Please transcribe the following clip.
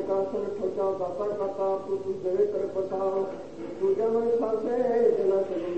ਕਾਸਨ ਠੋਜਾ ਦਾਤਾ ਕਾਤਾ ਤੂੰ ਦੇਵੇ ਕਰ ਪਤਾ ਤੂੰ ਜਮਨ ਸਾਸੇ ਜਨਾ ਸੇ